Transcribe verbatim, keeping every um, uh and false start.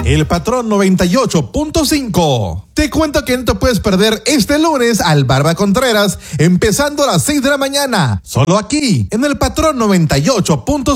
El Patrón noventa y ocho punto cinco. Te cuento que no te puedes perder este lunes al Barba Contreras, empezando a las seis de la mañana, solo aquí, en el Patrón noventa y ocho punto cinco.